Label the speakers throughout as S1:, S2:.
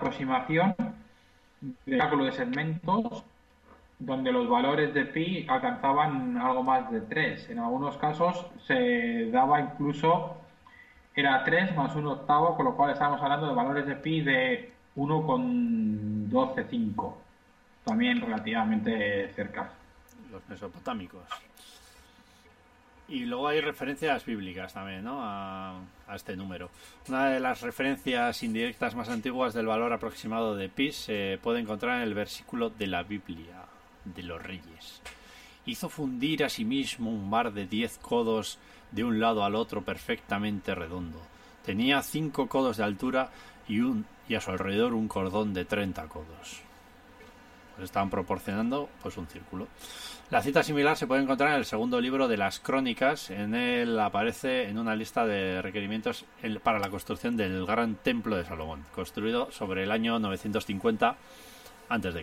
S1: aproximación de cálculo de segmentos donde los valores de pi alcanzaban algo más de 3. En algunos casos se daba incluso, era 3 más un octavo, con lo cual estamos hablando de valores de pi de 1,125. También relativamente cerca.
S2: Los mesopotámicos. Y luego hay referencias bíblicas también, ¿no? A este número. Una de las referencias indirectas más antiguas del valor aproximado de pi se puede encontrar en el versículo de la Biblia de los Reyes. Hizo fundir a sí mismo un mar de 10 codos de un lado al otro perfectamente redondo. Tenía 5 codos de altura y a su alrededor un cordón de 30 codos. Pues estaban proporcionando pues un círculo. La cita similar se puede encontrar en el segundo libro de las Crónicas. En él aparece en una lista de requerimientos para la construcción del gran templo de Salomón, construido sobre el año 950 a.C.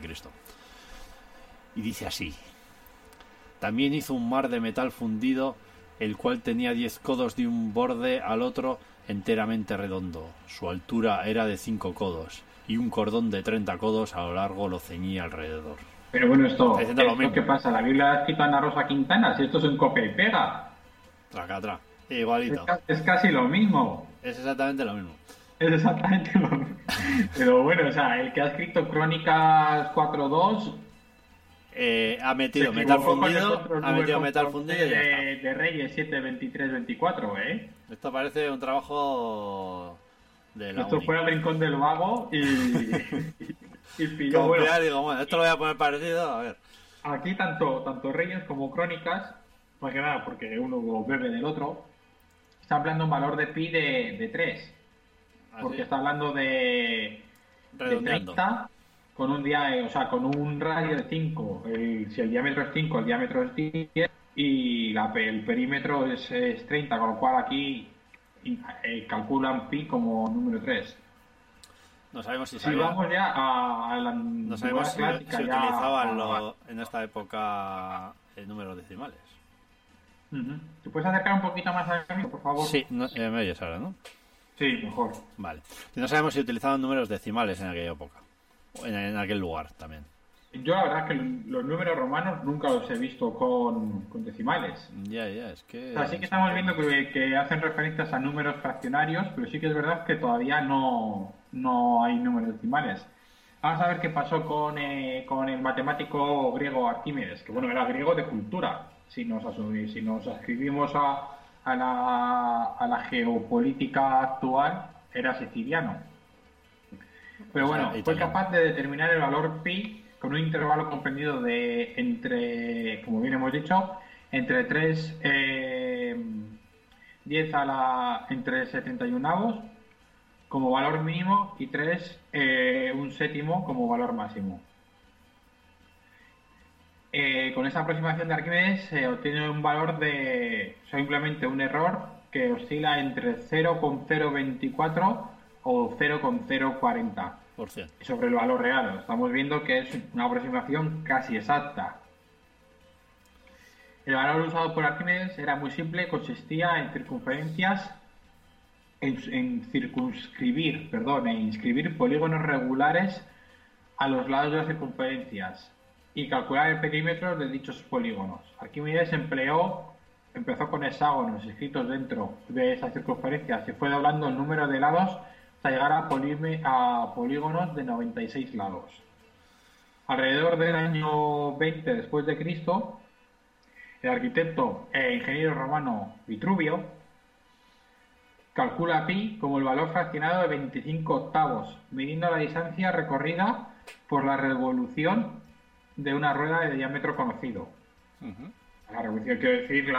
S2: Y dice así: también hizo un mar de metal fundido, el cual tenía 10 codos de un borde al otro, enteramente redondo. Su altura era de 5 codos, y un cordón de 30 codos a lo largo lo ceñía alrededor.
S1: Pero bueno, esto ¿qué pasa? ¿La Biblia la ha escrito Ana Rosa Quintana? Si esto es un copia y pega.
S2: Traca, igualito.
S1: Es casi lo mismo.
S2: Es exactamente lo mismo.
S1: Es exactamente lo mismo. Pero bueno, o sea, el que ha escrito Crónicas 4.2...
S2: ha metido metal fundido, y ya está.
S1: De Reyes 7.23-24, ¿eh?
S2: Esto parece un trabajo de la
S1: Esto
S2: uni.
S1: fue al rincón del vago y pilló.
S2: Bueno, digo, bueno, esto lo voy a poner parecido, a ver.
S1: Aquí tanto Reyes como Crónicas, más que nada porque uno bebe del otro, está hablando un valor de pi de 3. Porque está hablando de 30 con un con un radio de 5. Si el diámetro es 5, el diámetro es 10 y el perímetro es 30, con lo cual aquí calculan pi como número 3.
S2: No sabemos si
S1: vamos ya a la
S2: no sabemos si utilizaban en esta época números decimales.
S1: ¿Te puedes acercar un poquito más a mí, por favor?
S2: Sí, me oyes ahora, ¿no?
S1: Sí, mejor.
S2: Vale. No sabemos si utilizaban números decimales en aquella época. O en aquel lugar también.
S1: Yo la verdad que los números romanos nunca los he visto con decimales.
S2: Ya, es que...
S1: Así que estamos viendo que hacen referencias a números fraccionarios, pero sí que es verdad que todavía no hay números decimales. Vamos a ver qué pasó con el matemático griego Arquímedes, que bueno, era griego de cultura. Si nos ascribimos a la geopolítica actual, era siciliano. Pero bueno, fue capaz de determinar el valor pi con un intervalo comprendido de entre, como bien hemos dicho, entre 3, 10 entre 71avos como valor mínimo y 3, un séptimo como valor máximo. Con esta aproximación de Arquímedes se obtiene un valor de simplemente un error que oscila entre 0,024 o 0,040 sobre el valor real. Estamos viendo que es una aproximación casi exacta. El valor usado por Arquímedes era muy simple, consistía en inscribir polígonos regulares a los lados de las circunferencias y calcular el perímetro de dichos polígonos. Arquímedes empezó con hexágonos escritos dentro de esas circunferencias y fue doblando el número de lados hasta llegar a polígonos de 96 lados. Alrededor del año 20 después de Cristo, el arquitecto e ingeniero romano Vitruvio calcula pi como el valor fraccionado de 25 octavos, midiendo la distancia recorrida por la revolución de una rueda de diámetro conocido. La revolución quiero decir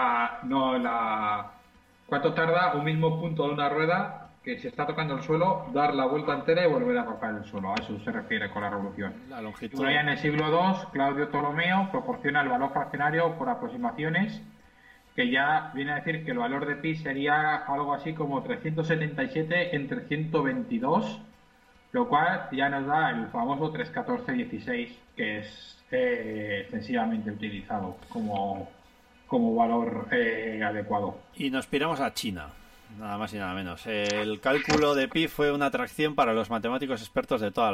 S1: cuánto tarda un mismo punto de una rueda que se está tocando el suelo, dar la vuelta entera y volver a tocar el suelo. A eso se refiere con la revolución.
S2: La longitud.
S1: Ya en el siglo II, Claudio Ptolomeo proporciona el valor fraccionario por aproximaciones, que ya viene a decir que el valor de pi sería algo así como 377 entre 122, lo cual ya nos da el famoso 31416, que es extensivamente utilizado como valor adecuado.
S2: Y nos piramos a China. Nada más y nada menos. El cálculo de pi fue una atracción para los matemáticos expertos de toda la